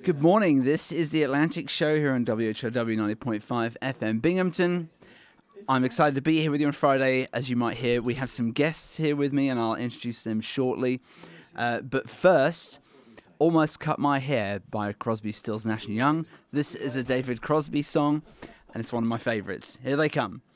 Good morning. This is the Atlantic Show here on WHRW 90.5 FM Binghamton. I'm excited to be here with you on Friday. As you might hear, we have some guests here with me, and I'll introduce them shortly. But first, Almost Cut My Hair by Crosby, Stills, Nash & Young. This is a David Crosby song, and it's one of my favorites. Here they come.